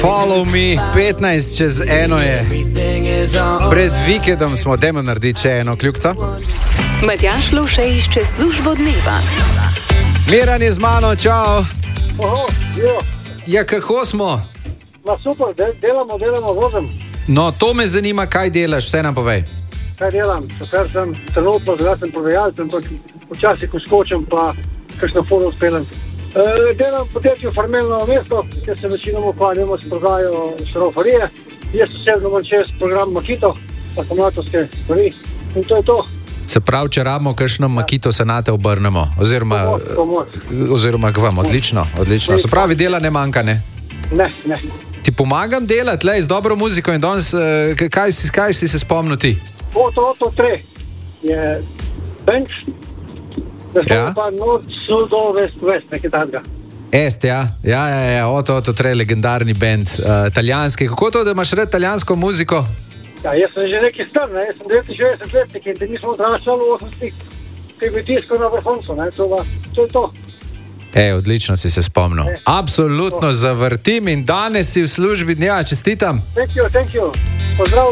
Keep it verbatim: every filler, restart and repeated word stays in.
Follow me, petnajst čez eno je. Pred vikendom smo, dajmo narediti še eno kljukco. Matjaž Lovšej išče službo dneva. Miran je z mano, čau. Oho, jo. Ja, kako smo? Ma super, del, delamo, delamo, vozim. No, to me zanima, kaj delaš, vse nam povej. Kaj delam? Šofer sem, trenutno zdaj sem prodajalec, ampak včasih ko skočim, pa kakšno foto spelem. E, delam v podjetju Farmelno mesto, kjer se večinoma ukvarjamo s prodajo šrofarije. Jaz osebno imam čez program Makito, akumulatorske stvari in to je to. Se pravi, če rabimo kakšno Makito, se nate obrnemo. Oziroma, pomoč, pomoč. oziroma k vam, odlično, odlično. Se pravi, dela ne manjka, ne? Ne, ne. Ti pomagam delati, lej, z dobro muziko in danes, kaj, kaj si se spomnil ti? Oto, oto, tre je bench, da se Ja. pa nord, sudo, vest, vest, nekaj takega. Est, ja, ja, ja, ja, oto, oto, tre, legendarni band, uh, italijanski. Kako to, da imaš rad italijansko muziko? Ja, jaz sem že nekaj star, ne? Jaz sem devetinšestdeset letnik in te nismo odraščali v osemdesetih kibitiskov na vrhuncu, ne? To, to je to. Ej, odlično si se spomnil. E, Absolutno zavrtim in danes si v službi dneva, čestitam. Thank you, thank you. Pozdrav.